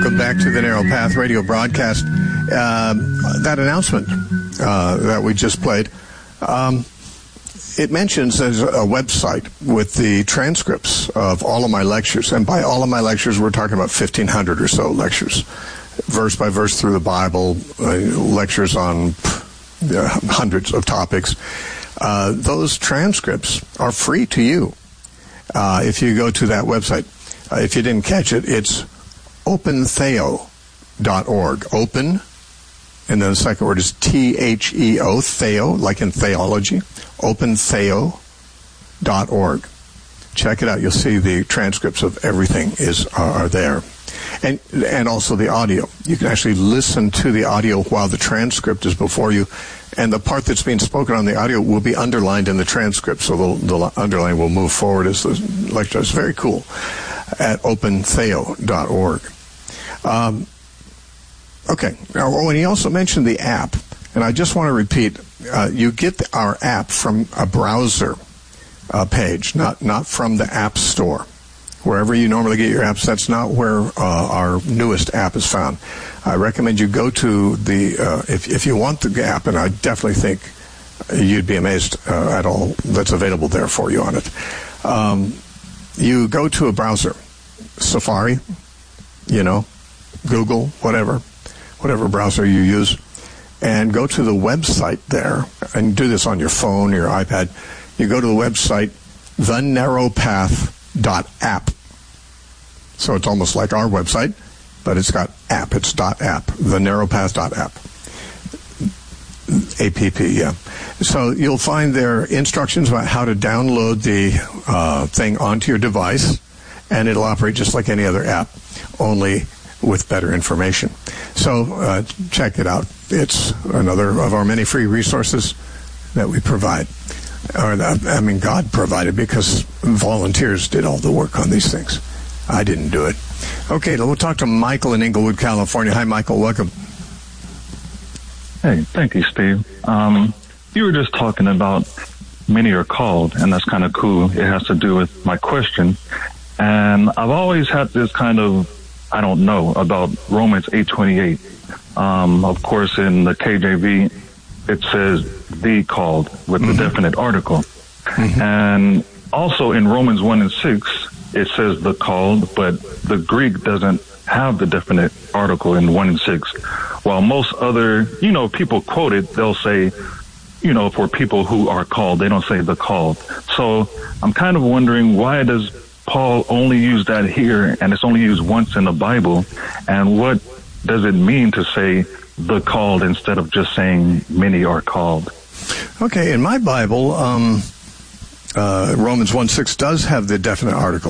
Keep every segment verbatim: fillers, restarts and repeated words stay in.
welcome back to the Narrow Path radio broadcast. Uh, that announcement uh, that we just played, um, it mentions there's a website with the transcripts of all of my lectures. And by all of my lectures, we're talking about fifteen hundred or so lectures, verse by verse through the Bible, uh, lectures on uh, hundreds of topics. Uh, those transcripts are free to you uh, if you go to that website. Uh, if you didn't catch it, it's open theo dot org. Open, and then the second word is T H E O, theo, like in theology. open theo dot org. Check it out. You'll see the transcripts of everything is are there. And and also the audio. You can actually listen to the audio while the transcript is before you. And the part that's being spoken on the audio will be underlined in the transcript. So the, the underline will move forward as the lecture. It's very cool at open theo dot org. Um, okay. Now, oh, and he also mentioned the app. And I just want to repeat, uh, you get the, our app from a browser uh, page, not, not from the App Store. Wherever you normally get your apps, that's not where uh, our newest app is found. I recommend you go to the, uh, if, if you want the app, and I definitely think you'd be amazed uh, at all that's available there for you on it. Um, you go to a browser, Safari, you know, Google, whatever, whatever browser you use, and go to the website there, and do this on your phone, your iPad. You go to the website, the narrow path dot app. So it's almost like our website, but it's got app. It's dot app, the narrow path dot app. A P P, yeah. So you'll find there instructions about how to download the uh, thing onto your device, and it'll operate just like any other app, only with better information. So uh, check it out. It's another of our many free resources that we provide. Or that, I mean, God provided, because volunteers did all the work on these things. I didn't do it. Okay, we'll talk to Michael in Inglewood, California. Hi, Michael. Welcome. Hey, thank you, Steve. Um, you were just talking about many are called, and that's kind of cool. It has to do with my question. And I've always had this kind of, I don't know, about Romans eight twenty-eight. Um, of course, in the K J V, it says the called with mm-hmm. the definite article. Mm-hmm. And also in Romans one and six, it says the called, but the Greek doesn't have the definite article in one and six. While most other, you know, people quote it, they'll say, you know, for people who are called, they don't say the called. So I'm kind of wondering, why does Paul only use that here, and it's only used once in the Bible? And what does it mean to say the called instead of just saying many are called? Okay, in my Bible, um, uh, Romans one six does have the definite article,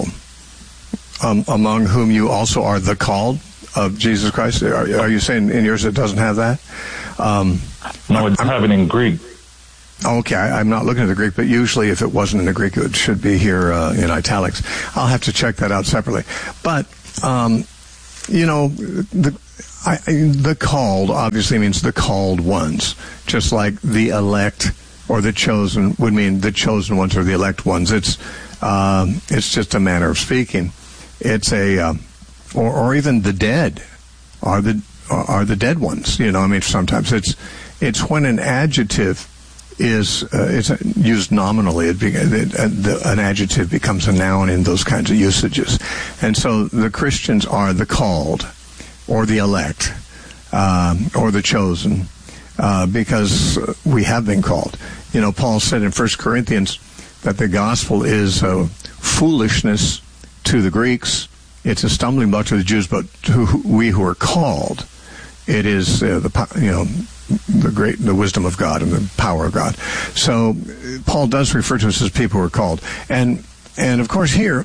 um, among whom you also are the called of Jesus Christ. Are, are you saying in yours it doesn't have that? Um, no, it's have it in Greek. Okay, I, I'm not looking at the Greek, but usually if it wasn't in the Greek, it should be here uh, in italics. I'll have to check that out separately. But, um, you know, the I, the called obviously means the called ones, just like the elect or the chosen would mean the chosen ones or the elect ones. It's um, it's just a manner of speaking. It's a uh, or or even the dead are the are the dead ones. You know, I mean, sometimes it's it's when an adjective is uh, it's used nominally. It, be, it uh, the, an adjective becomes a noun in those kinds of usages, and so the Christians are the called, or the elect, um, or the chosen, uh, because we have been called. You know, Paul said in First Corinthians that the gospel is uh, foolishness to the Greeks. It's a stumbling block to the Jews, but to we who are called, it is uh, the you know the great the wisdom of God and the power of God. So Paul does refer to us as people who are called, and and of course here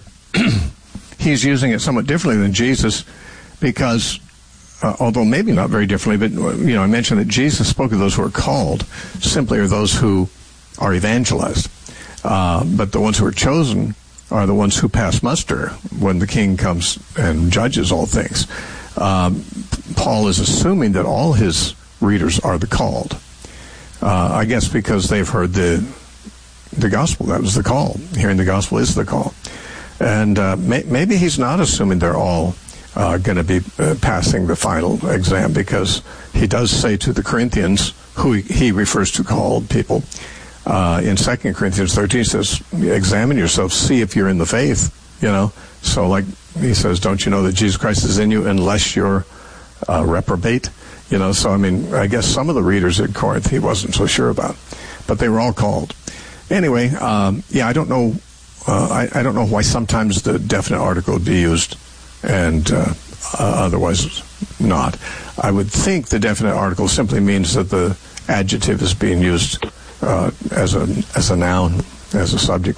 he's using it somewhat differently than Jesus, because. Uh, although maybe not very differently, but, you know, I mentioned that Jesus spoke of those who are called simply are those who are evangelized. Uh, but the ones who are chosen are the ones who pass muster when the king comes and judges all things. Um, Paul is assuming that all his readers are the called. Uh, I guess because they've heard the the gospel. That was the call. Hearing the gospel is the call. And uh, may, maybe he's not assuming they're all uh, going to be uh, passing the final exam, because he does say to the Corinthians, who he, he refers to called people, uh, in Second Corinthians thirteen, he says, examine yourself, see if you're in the faith, you know. So, like he says, don't you know that Jesus Christ is in you unless you're uh, reprobate? You know, so, I mean, I guess some of the readers at Corinth he wasn't so sure about, but they were all called. Anyway, um, yeah, I don't know, uh, I, I don't know why sometimes the definite article would be used and uh, uh, otherwise not. I would think the definite article simply means that the adjective is being used uh, as a as a noun, as a subject.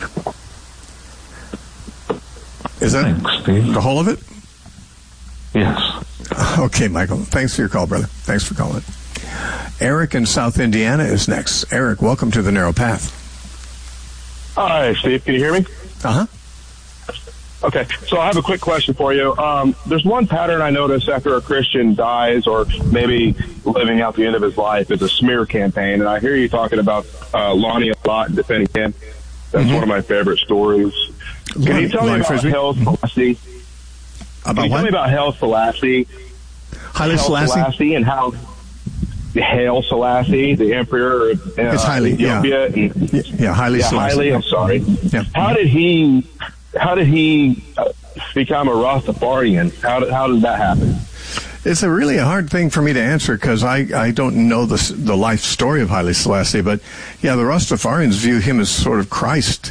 Is that Thanks, Steve. the whole of it? Yes. Okay, Michael. Thanks for your call, brother. Thanks for calling. Eric in South Indiana is next. Eric, welcome to the Narrow Path. Hi, Steve. Can you hear me? Uh-huh. Okay, so I have a quick question for you. Um, there's one pattern I notice after a Christian dies or maybe living out the end of his life is a smear campaign. And I hear you talking about uh, Lonnie a lot and defending him. That's mm-hmm. one of my favorite stories. Can Lonnie, you tell me about Haile Selassie? About Can you what? tell me about Haile Selassie? Haile Selassie? Selassie and how Haile Selassie, the emperor of uh, it's Haile, Ethiopia. Yeah, and, yeah, yeah Haile yeah, Selassie. Haile, I'm sorry. Yeah. How did he... How did he uh, become a Rastafarian? How did, how did that happen? It's a really a hard thing for me to answer because I, I don't know the the life story of Haile Selassie. But, yeah, the Rastafarians view him as sort of Christ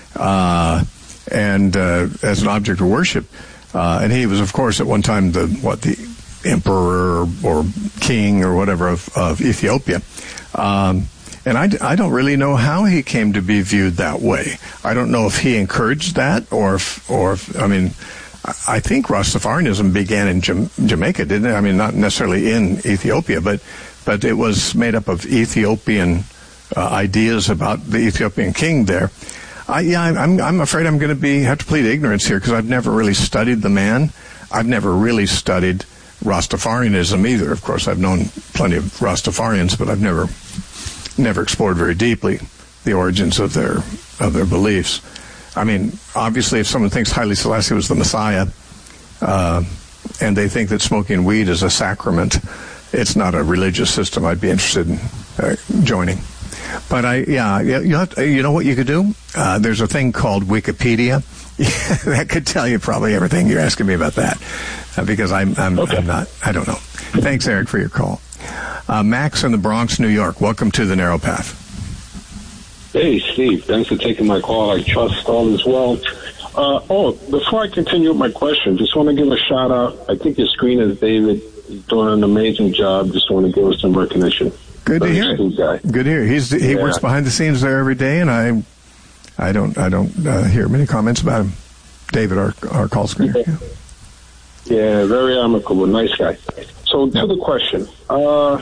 uh, and uh, as an object of worship. Uh, and he was, of course, at one time the, what, the emperor or king or whatever of, of Ethiopia. Um And I, I don't really know how he came to be viewed that way. I don't know if he encouraged that or if, or if, I mean, I think Rastafarianism began in Jam- Jamaica, didn't it? I mean, not necessarily in Ethiopia, but, but it was made up of Ethiopian uh, ideas about the Ethiopian king there. I, yeah, I'm, I'm afraid I'm going to be, have to plead ignorance here because I've never really studied the man. I've never really studied Rastafarianism either. Of course, I've known plenty of Rastafarians, but I've never... never explored very deeply the origins of their of their beliefs. I mean, obviously, if someone thinks Haile Selassie was the Messiah, uh, and they think that smoking weed is a sacrament, it's not a religious system I'd be interested in uh, joining. But I, yeah, you have to, you know what you could do? Uh, there's a thing called Wikipedia. That could tell you probably everything. You're asking me about that uh, because I'm I'm, okay. I'm not. I don't know. Thanks, Eric, for your call. Uh, Max in the Bronx, New York. Welcome to the Narrow Path. Hey, Steve. Thanks for taking my call. I trust all is well. Uh, oh, before I continue with my question, just want to give a shout out. I think your screener is David. He's doing an amazing job. Just want to give us some recognition. Good to hear. Guy. Good to hear. He's he yeah. works behind the scenes there every day, and I I don't I don't uh, hear many comments about him. David, our our call screener. Yeah, yeah very amicable, nice guy. So to yeah. the question, uh,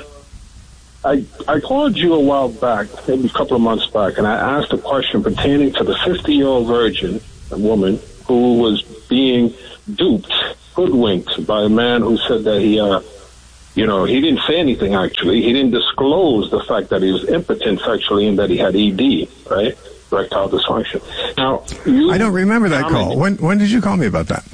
I I called you a while back, maybe a couple of months back, and I asked a question pertaining to the fifty-year-old virgin, a woman who was being duped, hoodwinked by a man who said that he, uh, you know, he didn't say anything actually. He didn't disclose the fact that he was impotent sexually and that he had E D, right? Erectile dysfunction. Now, you I don't remember that call. When when did you call me about that?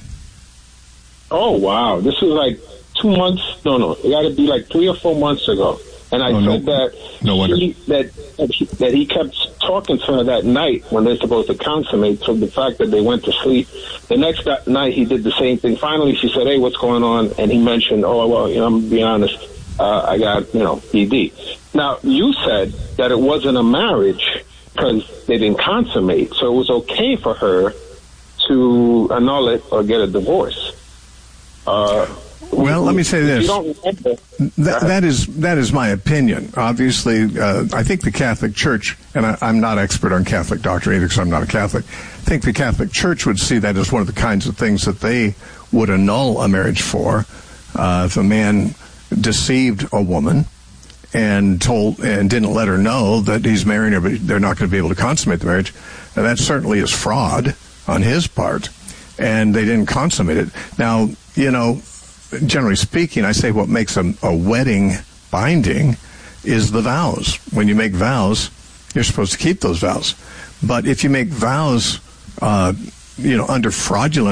Oh, wow. This was like two months. No, no. It got to be like three or four months ago. And I oh, said no. that, no he, that, that, he, that he kept talking to her that night when they're supposed to consummate. So the fact that they went to sleep. The next night he did the same thing. Finally, she said, hey, what's going on? And he mentioned, oh, well, you know, I'm going to be honest. Uh, I got, you know, E D. Now, you said that it wasn't a marriage because they didn't consummate. So it was okay for her to annul it or get a divorce. Uh, well, let me say this. That, that is that is my opinion. Obviously, uh, I think the Catholic Church, and I, I'm not expert on Catholic doctrine either because I'm not a Catholic, I think the Catholic Church would see that as one of the kinds of things that they would annul a marriage for. Uh, if a man deceived a woman and told and didn't let her know that he's marrying her, but they're not going to be able to consummate the marriage, and that certainly is fraud on his part, and they didn't consummate it. Now, you know, generally speaking, I say what makes a, a wedding binding is the vows. When you make vows, you're supposed to keep those vows. But if you make vows, uh, you know, under fraudulent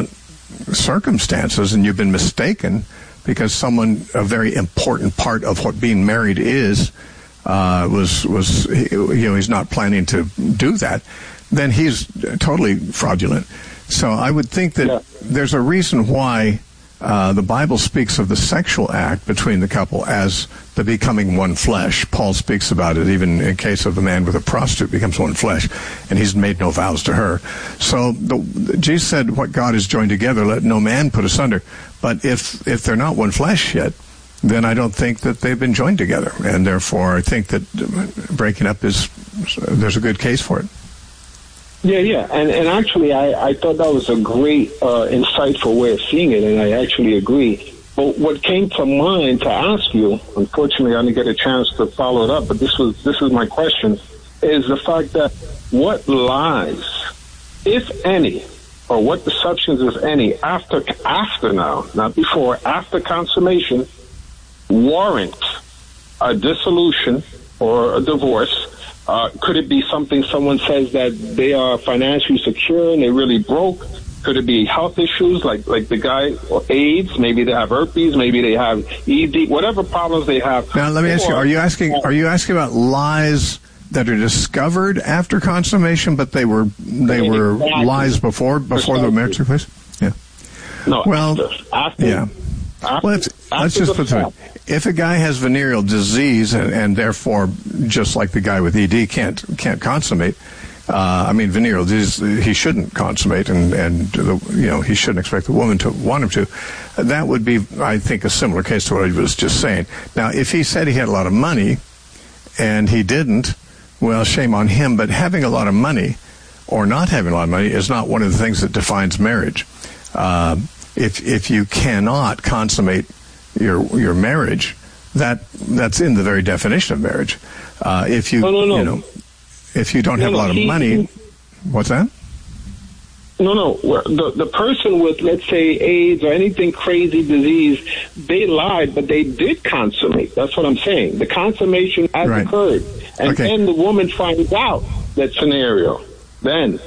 circumstances and you've been mistaken because someone, a very important part of what being married is, uh, was, was, you know, he's not planning to do that, then he's totally fraudulent. So I would think that yeah. there's a reason why uh, the Bible speaks of the sexual act between the couple as the becoming one flesh. Paul speaks about it even in case of a man with a prostitute becomes one flesh, and he's made no vows to her. So the, Jesus said, what God has joined together, let no man put asunder. But if if they're not one flesh yet, then I don't think that they've been joined together. And therefore, I think that breaking up is, there's a good case for it. Yeah, yeah, and and actually, I, I thought that was a great, uh, insightful way of seeing it, and I actually agree. But what came to mind to ask you, unfortunately, I didn't get a chance to follow it up, but this was this is my question, is the fact that what lies, if any, or what deceptions, if any, after after now, not before, after consummation, warrant a dissolution or a divorce? Uh, could it be something someone says that they are financially secure and they really broke? Could it be health issues like, like the guy, or AIDS? Maybe they have herpes. Maybe they have E D. Whatever problems they have. Now, let me ask you: Are you asking? Are you asking about lies that are discovered after consummation, but they were they were exactly. lies before before the marriage took place? Yeah. No. Well, after, after, yeah. After, let's let's just put it. If a guy has venereal disease and, and therefore, just like the guy with E D, can't can't consummate. Uh, I mean, venereal disease, he shouldn't consummate, and and the, you know he shouldn't expect the woman to want him to. That would be, I think, a similar case to what I was just saying. Now, if he said he had a lot of money and he didn't, well, shame on him. But having a lot of money or not having a lot of money is not one of the things that defines marriage. Uh, if if you cannot consummate your your marriage, that that's in the very definition of marriage. Uh, if you no, no, no. you know. If you don't have no, no, a lot of he, money, what's that? No, no. The the person with, let's say, AIDS or anything crazy disease, they lied, but they did consummate. That's what I'm saying. The consummation has right. occurred. And okay. then the woman finds out that scenario. Then.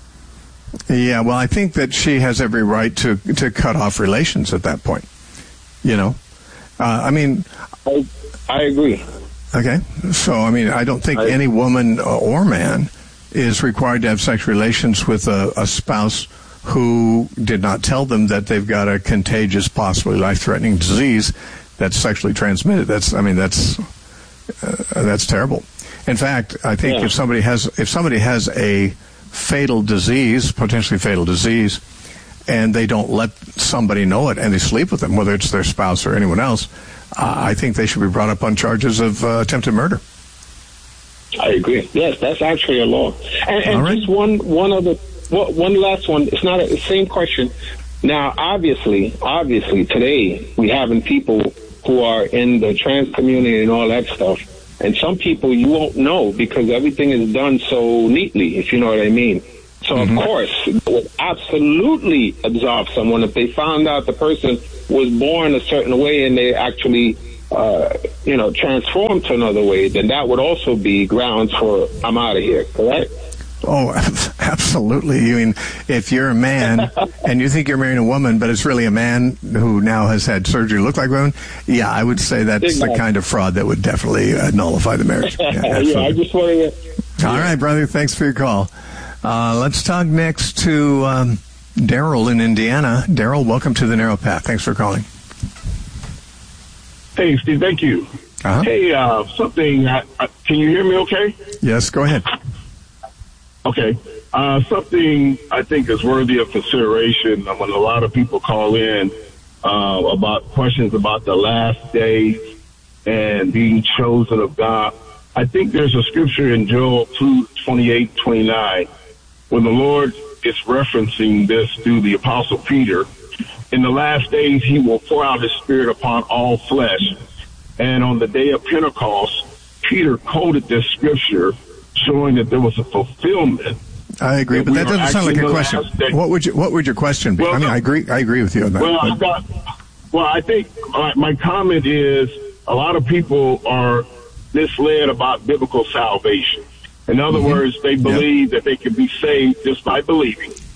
Yeah, well, I think that she has every right to, to cut off relations at that point. You know? Uh, I mean... I, I agree. Okay, so I mean, I don't think any woman or man is required to have sexual relations with a, a spouse who did not tell them that they've got a contagious, possibly life-threatening disease that's sexually transmitted. That's, I mean, that's uh, that's terrible. In fact, I think yeah. if somebody has if somebody has a fatal disease, potentially fatal disease, and they don't let somebody know it, and they sleep with them, whether it's their spouse or anyone else. Uh, I think they should be brought up on charges of uh, attempted murder. I agree. Yes, that's actually a law. And, and right. just one, one other, one last one. It's not a, the same question. Now, obviously, obviously, today we having people who are in the trans community and all that stuff, and some people you won't know because everything is done so neatly, if you know what I mean. So, mm-hmm. of course, it would absolutely absolve someone if they found out the person was born a certain way and they actually, uh, you know, transformed to another way, then that would also be grounds for, I'm out of here, correct? Oh, absolutely. You mean, if you're a man and you think you're marrying a woman, but it's really a man who now has had surgery to look like a woman, yeah, I would say that's exactly. the kind of fraud that would definitely uh, nullify the marriage. Yeah, yeah, I just wanted to... All right, brother, thanks for your call. Uh, let's talk next to um, Daryl in Indiana. Daryl, welcome to the Narrow Path. Thanks for calling. Hey, Steve, thank you. Uh-huh. Hey, uh, something, uh, can you hear me okay? Yes, go ahead. Okay. Uh, something I think is worthy of consideration when a lot of people call in uh, about questions about the last days and being chosen of God. I think there's a scripture in Joel two twenty-eight, twenty-nine. When the Lord is referencing this through the Apostle Peter, in the last days he will pour out his Spirit upon all flesh. And on the day of Pentecost, Peter quoted this scripture, showing that there was a fulfillment. I agree, but that doesn't sound like a question. What would you, what would your question be? Well, I mean, I agree. I agree with you on that. Well, I've got, well, I think uh, my comment is a lot of people are misled about biblical salvation. In other mm-hmm. words, they believe yep. that they can be saved just by believing.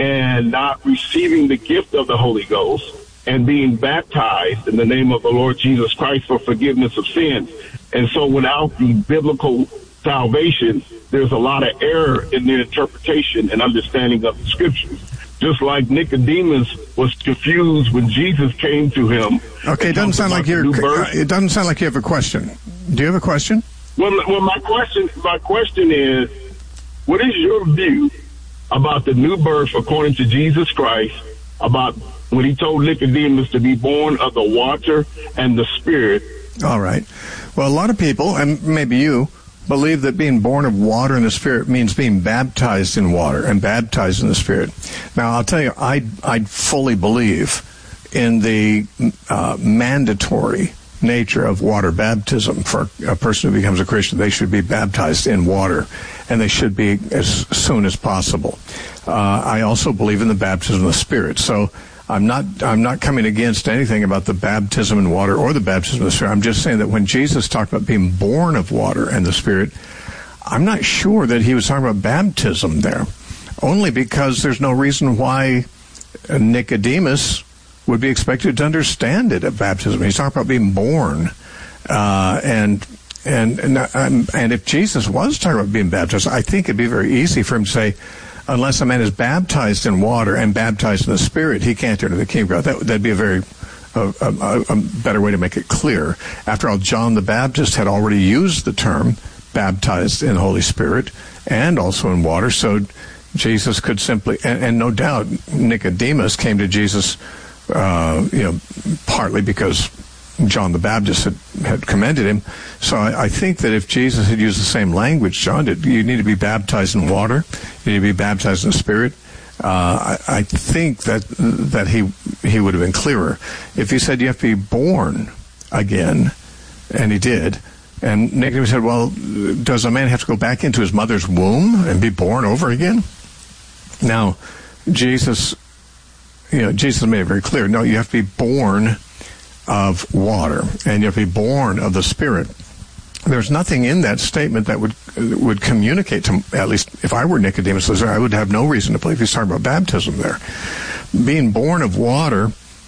and not receiving the gift of the Holy Ghost and being baptized in the name of the Lord Jesus Christ for forgiveness of sins. And so without the biblical salvation, there's a lot of error in the interpretation and understanding of the scriptures. Just like Nicodemus was confused when Jesus came to him. Okay, it doesn't sound like you're. It doesn't sound like you have a question. Do you have a question? Well, well, my question, my question is, what is your view about the new birth according to Jesus Christ? About when he told Nicodemus to be born of the water and the Spirit. All right. Well, a lot of people, and maybe you, believe that being born of water and the Spirit means being baptized in water and baptized in the Spirit. Now, I'll tell you, I I fully believe in the uh, mandatory nature of water baptism. For a person who becomes a Christian, they should be baptized in water, and they should be as soon as possible. Uh, I also believe in the baptism of the Spirit. So I'm not I'm not coming against anything about the baptism in water or the baptism of the Spirit. I'm just saying that when Jesus talked about being born of water and the Spirit, I'm not sure that he was talking about baptism there, only because there's no reason why Nicodemus would be expected to understand it at baptism. He's talking about being born, uh, and and and, um, and if Jesus was talking about being baptized, I think it'd be very easy for him to say, unless a man is baptized in water and baptized in the Spirit, he can't enter the kingdom of God. That, that'd be a very a, a, a better way to make it clear. After all, John the Baptist had already used the term baptized in the Holy Spirit and also in water, so Jesus could simply, and, and no doubt Nicodemus came to Jesus, uh, you know, partly because John the Baptist had, had commended him. So I, I think that if Jesus had used the same language John did, you need to be baptized in water, you need to be baptized in the Spirit, uh, I, I think that that he he would have been clearer. If he said you have to be born again, and he did, and Nicodemus said, well, does a man have to go back into his mother's womb and be born over again? Now, Jesus, you know, Jesus made it very clear, no, you have to be born of water, and you have to be born of the Spirit. There's nothing in that statement that would would communicate to, at least if I were Nicodemus, I would have no reason to believe he's talking about baptism there. Being born of water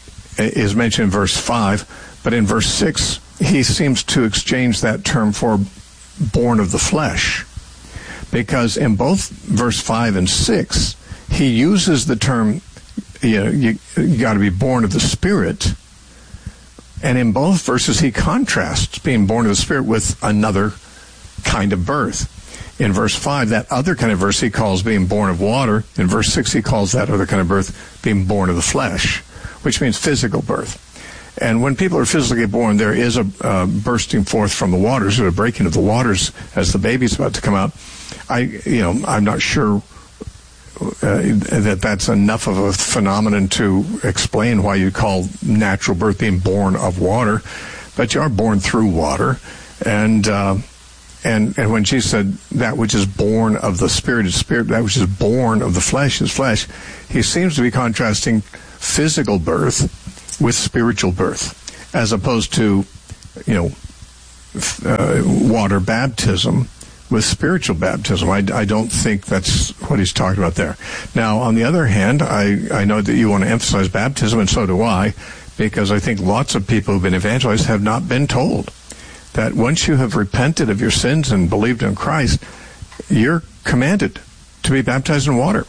is mentioned in verse five, but in verse six, he seems to exchange that term for born of the flesh, because in both verse five and six, he uses the term, you know, you, you got to be born of the Spirit. And in both verses, he contrasts being born of the Spirit with another kind of birth. In verse five, that other kind of birth he calls being born of water. In verse six, he calls that other kind of birth being born of the flesh, which means physical birth. And when people are physically born, there is a uh, bursting forth from the waters, or a breaking of the waters as the baby's about to come out. I, you know, I'm not sure Uh, that that's enough of a phenomenon to explain why you call natural birth being born of water, but you are born through water, and uh, and and when Jesus said that which is born of the Spirit is spirit, that which is born of the flesh is flesh, he seems to be contrasting physical birth with spiritual birth, as opposed to, you know, uh, water baptism with spiritual baptism. I, I don't think that's what he's talking about there. Now, on the other hand, I, I know that you want to emphasize baptism, and so do I, because I think lots of people who've been evangelized have not been told that once you have repented of your sins and believed in Christ, you're commanded to be baptized in water.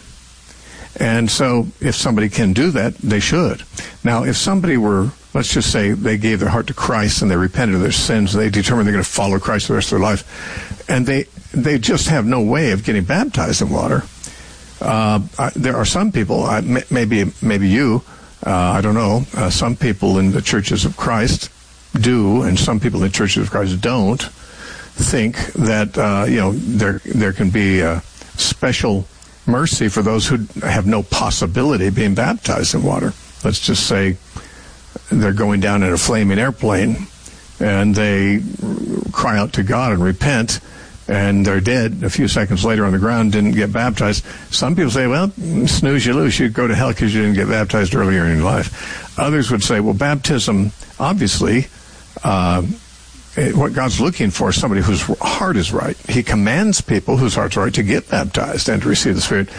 And so if somebody can do that, they should. Now, if somebody were, let's just say they gave their heart to Christ and they repented of their sins, and they determined they're going to follow Christ the rest of their life, and they they just have no way of getting baptized in water. Uh, I, there are some people, I, maybe maybe you, uh, I don't know, uh, some people in the churches of Christ do, and some people in the churches of Christ don't, think that, uh, you know, there there can be a special mercy for those who have no possibility of being baptized in water. Let's just say they're going down in a flaming airplane and they cry out to God and repent, and they're dead a few seconds later on the ground, didn't get baptized. Some people say, well, snooze, you lose. You'd go to hell because you didn't get baptized earlier in your life. Others would say, well, baptism, obviously, uh, what God's looking for is somebody whose heart is right. He commands people whose hearts are right to get baptized and to receive the Spirit.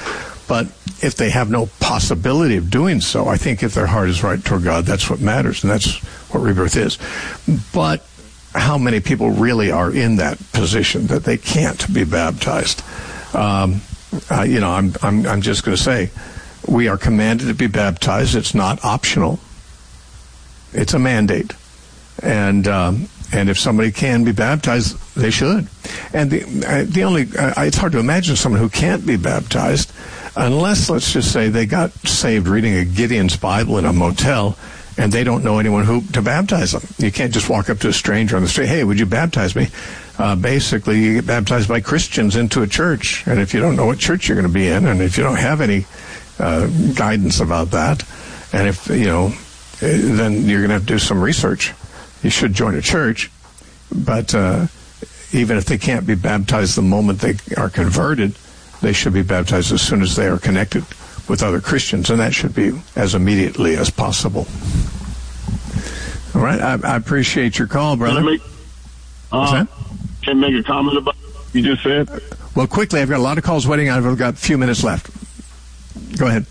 But if they have no possibility of doing so, I think if their heart is right toward God, that's what matters, and that's what rebirth is. But how many people really are in that position that they can't be baptized? Um, uh, you know, I'm I'm I'm just going to say, we are commanded to be baptized. It's not optional. It's a mandate, and um, and if somebody can be baptized, they should. And the uh, the only uh, it's hard to imagine someone who can't be baptized, unless, let's just say, they got saved reading a Gideon's Bible in a motel, and they don't know anyone who to baptize them. You can't just walk up to a stranger on the street, hey, would you baptize me? Uh, basically, you get baptized by Christians into a church, and if you don't know what church you're going to be in, and if you don't have any uh, guidance about that, and if, you know, then you're going to have to do some research. You should join a church, but uh, even if they can't be baptized the moment they are converted, they should be baptized as soon as they are connected with other Christians, and that should be as immediately as possible. All right, I, I appreciate your call, brother. Can I make, uh, What's that? Can I make a comment about what you just said? Well, quickly, I've got a lot of calls waiting. I've got a few minutes left. Go ahead.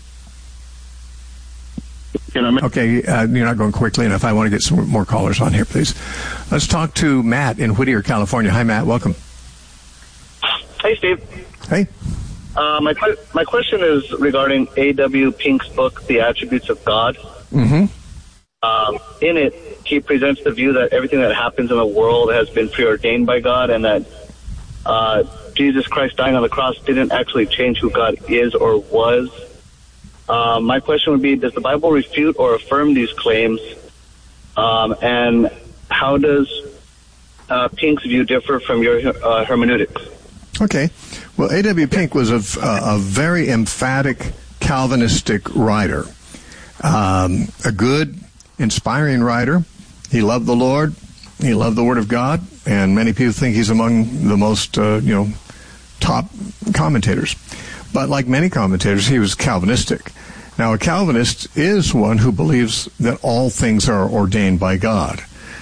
Can I make- okay, uh, you're not going quickly enough. I want to get some more callers on here, please. Let's talk to Matt in Whittier, California. Hi, Matt. Welcome. Hey, Steve. Hey. Uh, my my question is regarding A W Pink's book, The Attributes of God. Mm-hmm. Um, in it, he presents the view that everything that happens in the world has been preordained by God, and that uh, Jesus Christ dying on the cross didn't actually change who God is or was. Uh, my question would be, does the Bible refute or affirm these claims? Um, and how does uh, Pink's view differ from your uh, hermeneutics? Okay. Well, A W Pink was a, a very emphatic Calvinistic writer, um, a good, inspiring writer. He loved the Lord. He loved the Word of God, and many people think he's among the most, uh, you know, top commentators. But like many commentators, he was Calvinistic. Now, a Calvinist is one who believes that all things are ordained by God.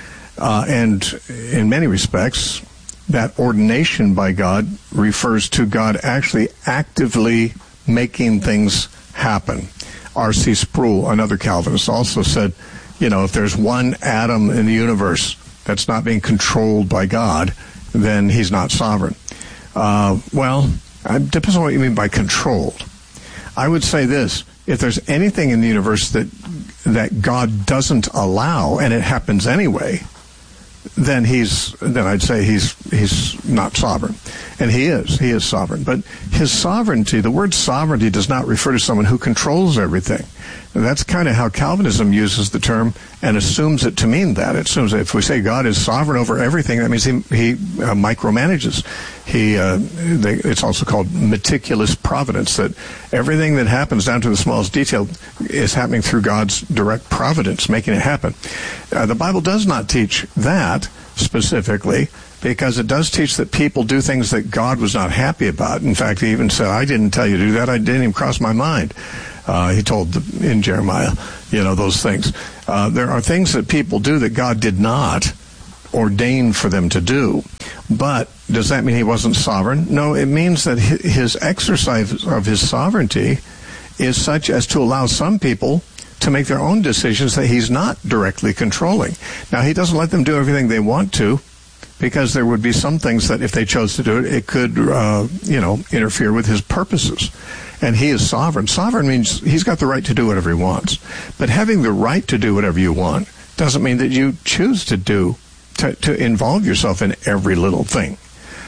Uh, and in many respects, that ordination by God refers to God actually actively making things happen. R C Sproul, another Calvinist, also said, you know, if there's one atom in the universe that's not being controlled by God, then he's not sovereign. Uh, well, it depends on what you mean by controlled. I would say this: if there's anything in the universe that that God doesn't allow, and it happens anyway, then he's then I'd say he's he's not sovereign. And he is. He is sovereign. But his sovereignty, the word sovereignty does not refer to someone who controls everything. And that's kind of how Calvinism uses the term and assumes it to mean that. It assumes that if we say God is sovereign over everything, that means he, he uh, micromanages. He, uh, they, it's also called meticulous providence, that everything that happens down to the smallest detail is happening through God's direct providence, making it happen. Uh, the Bible does not teach that specifically, because it does teach that people do things that God was not happy about. In fact, he even said, I didn't tell you to do that. I didn't even cross my mind. Uh, he told the, in Jeremiah, you know, those things. Uh, there are things that people do that God did not ordain for them to do. But does that mean he wasn't sovereign? No, it means that his exercise of his sovereignty is such as to allow some people to make their own decisions that he's not directly controlling. Now, he doesn't let them do everything they want to, because there would be some things that if they chose to do it, it could, uh, you know, interfere with his purposes. And he is sovereign. Sovereign means he's got the right to do whatever he wants. But having the right to do whatever you want doesn't mean that you choose to do, to, to involve yourself in every little thing.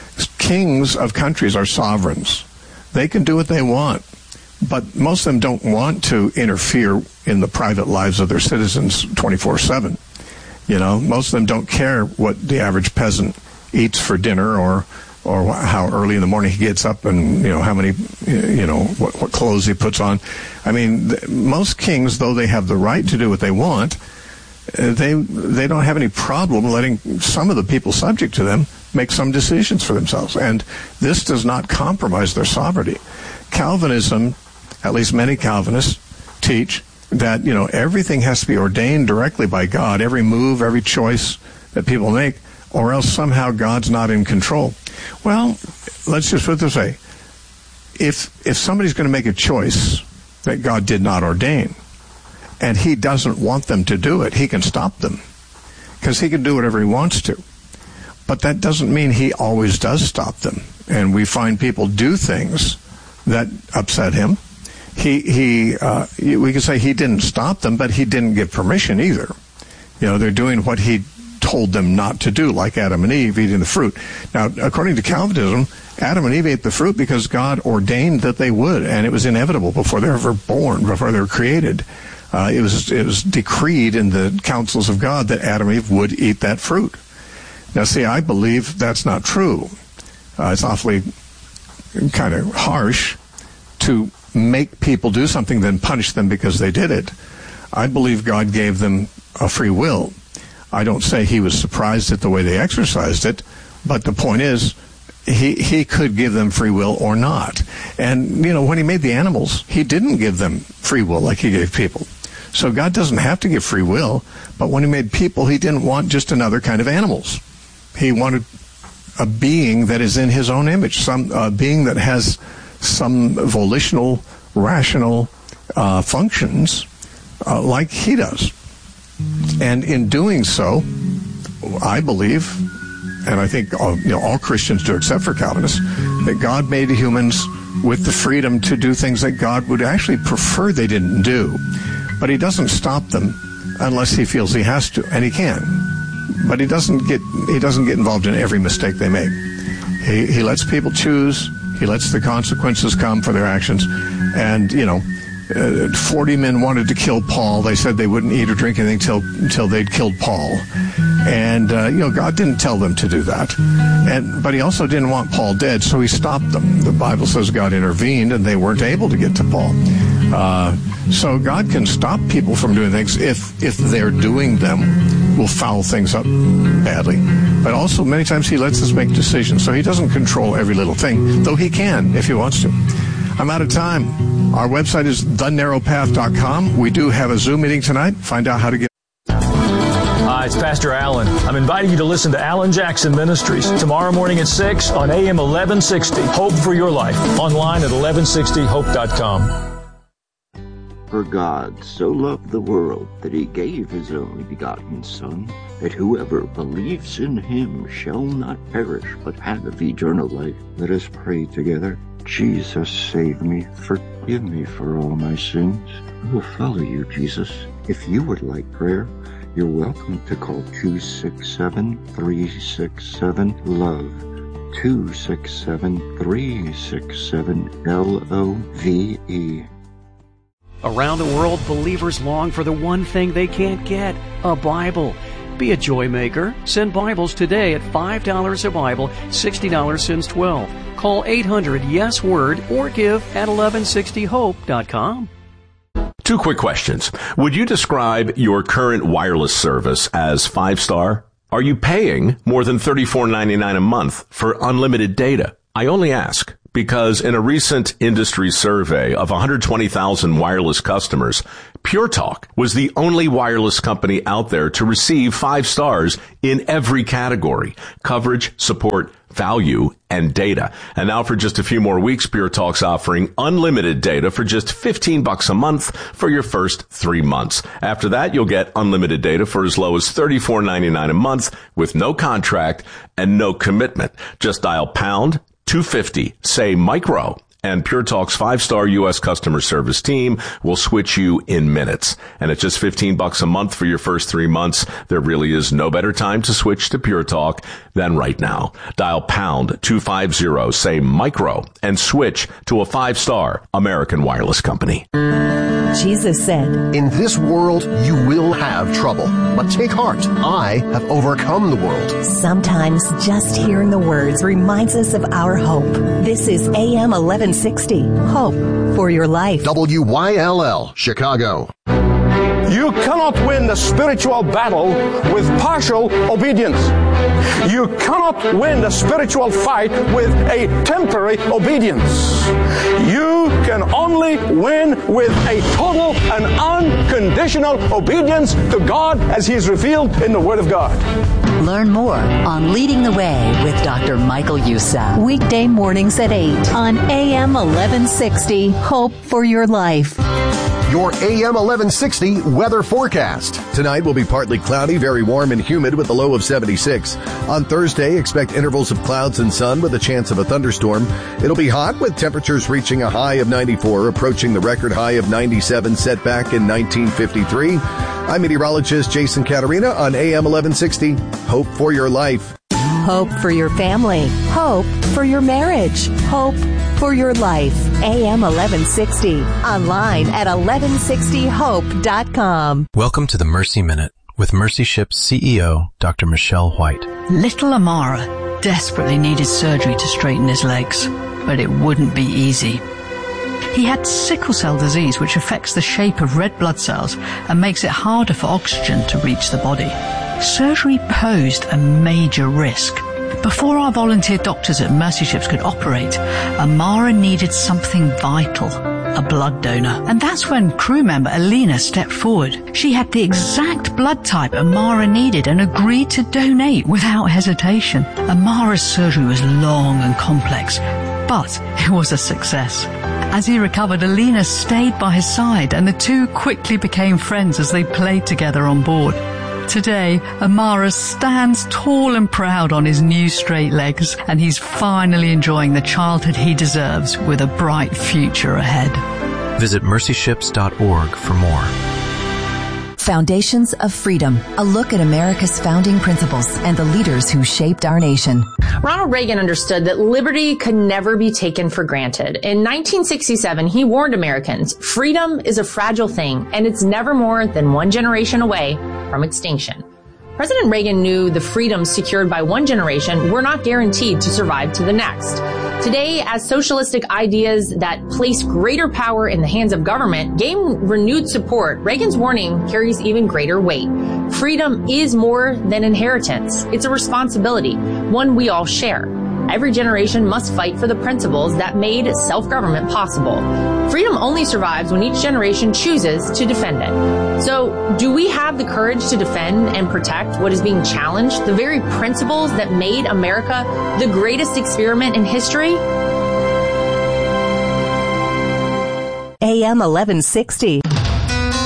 Kings of countries are sovereigns. They can do what they want. But most of them don't want to interfere in the private lives of their citizens twenty-four seven. You know, most of them don't care what the average peasant eats for dinner, or or how early in the morning he gets up, and, you know, how many, you know, what, what clothes he puts on. I mean, th- most kings, though they have the right to do what they want, uh, they they don't have any problem letting some of the people subject to them make some decisions for themselves. And this does not compromise their sovereignty. Calvinism, at least many Calvinists, teach that, you know, everything has to be ordained directly by God, every move, every choice that people make, or else somehow God's not in control. Well, let's just put it this way. if if somebody's going to make a choice that God did not ordain, and he doesn't want them to do it, he can stop them, because he can do whatever he wants to. But that doesn't mean he always does stop them. And we find people do things that upset him. He, he, uh, we could say he didn't stop them, but he didn't give permission either. You know, they're doing what he told them not to do, like Adam and Eve eating the fruit. Now, according to Calvinism, Adam and Eve ate the fruit because God ordained that they would, and it was inevitable before they were ever born, before they were created. Uh, it was it was decreed in the counsels of God that Adam and Eve would eat that fruit. Now, see, I believe that's not true. Uh, it's awfully kind of harsh to make people do something, then punish them because they did it. I believe God gave them a free will. I don't say he was surprised at the way they exercised it, but the point is, he he could give them free will or not. And, you know, when he made the animals, he didn't give them free will like he gave people. So God doesn't have to give free will, but when he made people, he didn't want just another kind of animals. He wanted a being that is in his own image, some uh, being that has some volitional, rational uh, functions uh, like he does. And in doing so, I believe, and I think all, you know, all Christians do except for Calvinists, that God made humans with the freedom to do things that God would actually prefer they didn't do. But he doesn't stop them unless he feels he has to, and he can. But he doesn't get he doesn't get involved in every mistake they make. He he lets people choose. He lets the consequences come for their actions. And, you know, uh, forty men wanted to kill Paul. They said they wouldn't eat or drink anything until until they'd killed Paul. And, uh, you know, God didn't tell them to do that. And but he also didn't want Paul dead, so he stopped them. The Bible says God intervened, and they weren't able to get to Paul. Uh, so God can stop people from doing things if if they're doing them will foul things up badly. But also many times he lets us make decisions, so he doesn't control every little thing, though he can if he wants to. I'm out of time. Our website is the narrow path dot com. We do have a Zoom meeting tonight. Find out how to get. Hi, it's Pastor Allen. I'm inviting you to listen to Alan Jackson Ministries tomorrow morning at six on A M eleven sixty. Hope for your life. Online at eleven sixty hope dot com. For God so loved the world that he gave his only begotten Son, that whoever believes in him shall not perish but have eternal life. Let us pray together. Jesus, save me. Forgive me for all my sins. I will follow you, Jesus. If you would like prayer, you're welcome to call two six seven, three six seven, LOVE. two six seven, three six seven, L O V E. Around the world, believers long for the one thing they can't get, a Bible. Be a joy maker. Send Bibles today at five dollars a Bible, sixty dollars since twelve. Call eight hundred yes word or give at eleven sixty hope dot com. Two quick questions. Would you describe your current wireless service as five-star? Are you paying more than thirty-four ninety-nine a month for unlimited data? I only ask because in a recent industry survey of one hundred twenty thousand wireless customers, Pure Talk was the only wireless company out there to receive five stars in every category: coverage, support, value, and data. And now for just a few more weeks, Pure Talk's offering unlimited data for just fifteen bucks a month for your first three months. After that, you'll get unlimited data for as low as thirty-four ninety-nine a month with no contract and no commitment. Just dial pound two fifty, say micro, and Pure Talk's five-star U S customer service team will switch you in minutes. And at just fifteen bucks a month for your first three months, there really is no better time to switch to Pure Talk than right now. Dial pound two fifty, say micro, and switch to a five-star American wireless company. Jesus said, "In this world you will have trouble, but take heart. I have overcome the world." Sometimes just hearing the words reminds us of our hope. This is A M eleven sixty, Hope for Your Life. W Y L L, Chicago. You cannot win the spiritual battle with partial obedience. You cannot win the spiritual fight with a temporary obedience. You can only win with a total and unconditional obedience to God as He is revealed in the Word of God. Learn more on Leading the Way with Doctor Michael Youssef. Weekday mornings at eight on A M eleven sixty. Hope for your life. Your A M eleven sixty weather forecast. Tonight will be partly cloudy, very warm and humid with a low of seventy-six. On Thursday, expect intervals of clouds and sun with a chance of a thunderstorm. It'll be hot with temperatures reaching a high of ninety-four, approaching the record high of ninety-seven set back in nineteen fifty-three. I'm meteorologist Jason Caterina on A M eleven sixty. Hope for your life. Hope for your family. Hope for your marriage. Hope for your life. A M eleven sixty. Online at eleven sixty hope dot com. Welcome to the Mercy Minute with Mercy Ship's C E O, Doctor Michelle White. Little Amara desperately needed surgery to straighten his legs, but it wouldn't be easy. He had sickle cell disease, which affects the shape of red blood cells and makes it harder for oxygen to reach the body. Surgery posed a major risk. Before our volunteer doctors at Mercy Ships could operate, Amara needed something vital, a blood donor. And that's when crew member Alina stepped forward. She had the exact blood type Amara needed and agreed to donate without hesitation. Amara's surgery was long and complex, but it was a success. As he recovered, Alina stayed by his side, and the two quickly became friends as they played together on board. Today, Amara stands tall and proud on his new straight legs, and he's finally enjoying the childhood he deserves with a bright future ahead. Visit mercy ships dot org for more. Foundations of Freedom, a look at America's founding principles and the leaders who shaped our nation. Ronald Reagan understood that liberty could never be taken for granted. In nineteen sixty-seven, he warned Americans, freedom is a fragile thing, and it's never more than one generation away from extinction. President Reagan knew the freedoms secured by one generation were not guaranteed to survive to the next. Today, as socialistic ideas that place greater power in the hands of government gain renewed support, Reagan's warning carries even greater weight. Freedom is more than inheritance. It's a responsibility, one we all share. Every generation must fight for the principles that made self-government possible. Freedom only survives when each generation chooses to defend it. So, do we have the courage to defend and protect what is being challenged, the very principles that made America the greatest experiment in history? A M eleven sixty.